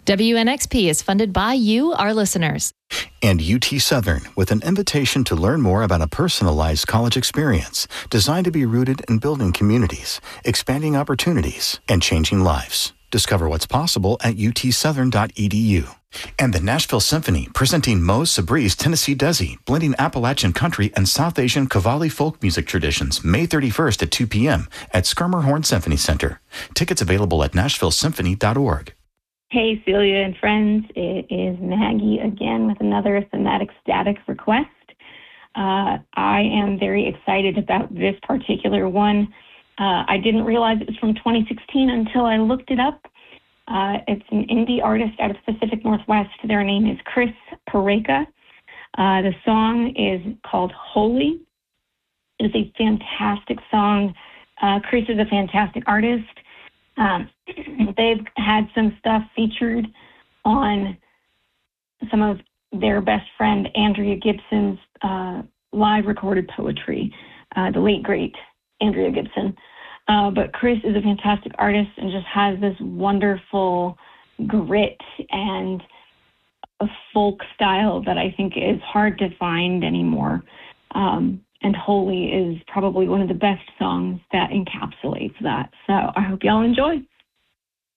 WNXP is funded by you, our listeners. And UT Southern, with an invitation to learn more about a personalized college experience designed to be rooted in building communities, expanding opportunities, and changing lives. Discover what's possible at utsouthern.edu. And the Nashville Symphony, presenting Mo Sabri's Tennessee Desi, blending Appalachian country and South Asian Qawwali folk music traditions, May 31st at 2 p.m. at Schermerhorn Symphony Center. Tickets available at nashvillesymphony.org. Hey, Celia and friends, it is Maggie again with another thematic static request. I am very excited about this particular one. I didn't realize it was from 2016 until I looked it up. It's an indie artist out of the Pacific Northwest. Their name is Chris Pareka. The song is called Holy. It's a fantastic song. Chris is a fantastic artist. They've had some stuff featured on some of their best friend Andrea Gibson's live recorded poetry, the late, great Andrea Gibson. But Chris is a fantastic artist and just has this wonderful grit and a folk style that I think is hard to find anymore. And Holy is probably one of the best songs that encapsulates that. So I hope y'all enjoy.